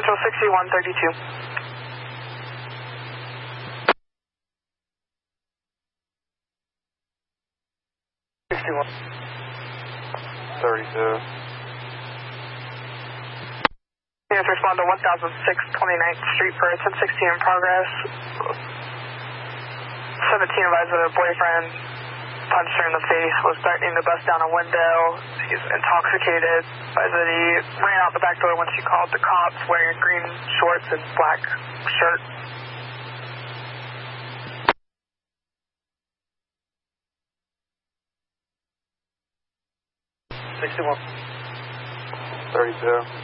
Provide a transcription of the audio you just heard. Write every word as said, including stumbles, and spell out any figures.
Central sixty-one thirty-two. sixty-one thirty-two. Units respond to one thousand six twenty-ninth Street for a ten sixteen in progress. seventeen advised that her boyfriend punched her in the face, was threatening to bust down a window. He's intoxicated. Advised that he ran out the back door when she called the cops, wearing green shorts and black shirt. sixty-one thirty-two.